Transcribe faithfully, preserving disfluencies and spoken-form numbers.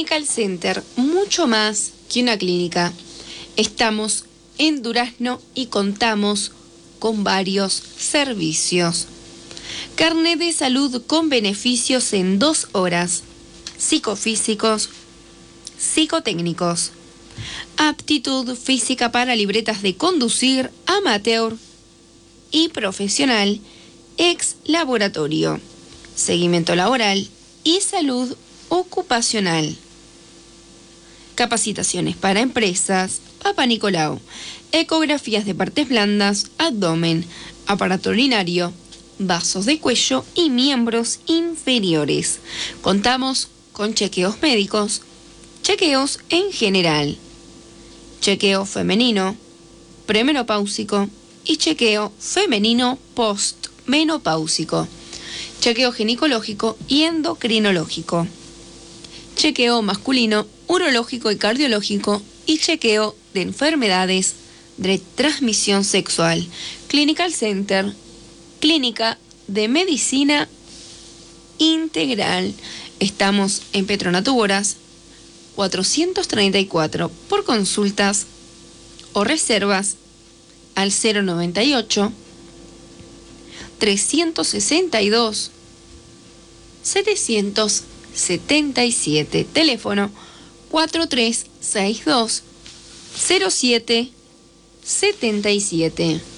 Clinical Center, mucho más que una clínica. Estamos en Durazno y contamos con varios servicios. Carnet de salud con beneficios en dos horas. Psicofísicos, psicotécnicos. Aptitud física para libretas de conducir, amateur y profesional, ex laboratorio. Seguimiento laboral y salud ocupacional. Capacitaciones para empresas, Papa Nicolau. Ecografías de partes blandas, abdomen, aparato urinario, vasos de cuello y miembros inferiores. Contamos con chequeos médicos, chequeos en general, chequeo femenino, premenopáusico y chequeo femenino postmenopáusico, chequeo ginecológico y endocrinológico, chequeo masculino, urológico y cardiológico y chequeo de enfermedades de transmisión sexual. Clinical Center, Clínica de Medicina Integral. Estamos en Petronato Boras cuatrocientos treinta y cuatro. Por consultas o reservas al cero noventa y ocho, trescientos sesenta y dos, setecientos setenta y siete. Teléfono cuatro tres seis dos, cero siete setenta y siete.